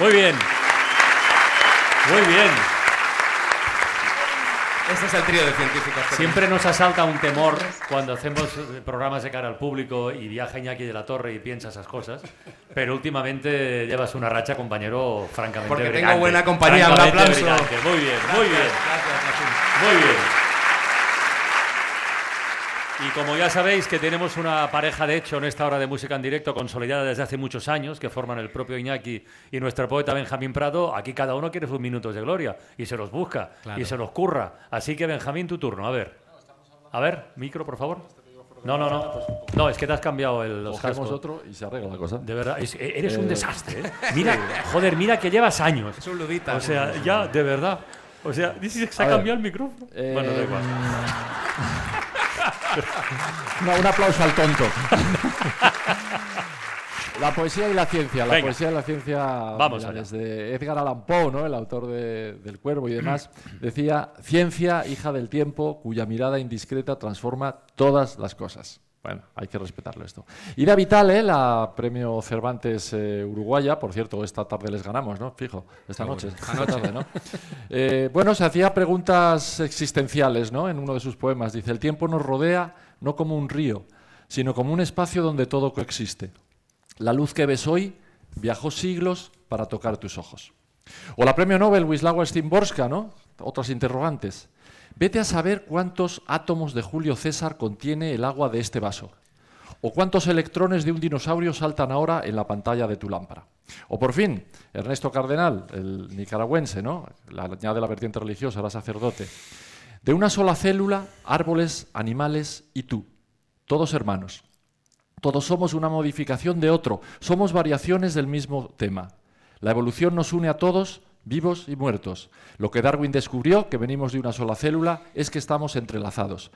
Muy bien. Muy bien. Ese es el trío de científicos. Siempre nos asalta un temor cuando hacemos programas de cara al público y viaja Iñaki de la Torre y piensa esas cosas, pero últimamente llevas una racha, compañero, francamente porque brillante. Tengo buena compañía, un aplauso. Brillante. Muy bien, muy bien. Gracias. Muy bien. Y como ya sabéis que tenemos una pareja de hecho en esta hora de música en directo consolidada desde hace muchos años, que forman el propio Iñaki y nuestro poeta Benjamín Prado, aquí cada uno quiere sus minutos de gloria y se los busca y se los curra. Así que Benjamín, tu turno, a ver. A ver, micro, por favor. No, no, es que te has cambiado los Cogemos cascos. otro y se arregla la cosa. De verdad, eres un desastre, ¿eh? Mira, joder, mira que llevas años. Es un ludita. O sea, ya, de verdad. O sea, dices que se ha cambiado el micrófono. Bueno, da igual. No, un aplauso al tonto. La poesía y la ciencia. La poesía y la ciencia. Vamos mira, desde Edgar Allan Poe, ¿no? El autor del Cuervo y demás, decía: ciencia, hija del tiempo, cuya mirada indiscreta transforma todas las cosas. Bueno, hay que respetarlo esto. Ida Vitale, la premio Cervantes uruguaya, por cierto, esta tarde les ganamos, ¿no? Fijo, esta noche. Tarde, ¿no? Bueno, se hacía preguntas existenciales, ¿no? En uno de sus poemas dice: el tiempo nos rodea no como un río, sino como un espacio donde todo coexiste. La luz que ves hoy viajó siglos para tocar tus ojos. O la premio Nobel Wisława Szymborska, ¿no? Otras interrogantes. Vete a saber cuántos átomos de Julio César contiene el agua de este vaso. O cuántos electrones de un dinosaurio saltan ahora en la pantalla de tu lámpara. O por fin, Ernesto Cardenal, el nicaragüense, ¿no? Añade la vertiente religiosa, era sacerdote. De una sola célula, árboles, animales y tú. Todos hermanos. Todos somos una modificación de otro. Somos variaciones del mismo tema. La evolución nos une a todos, vivos y muertos. Lo que Darwin descubrió, que venimos de una sola célula, es que estamos entrelazados.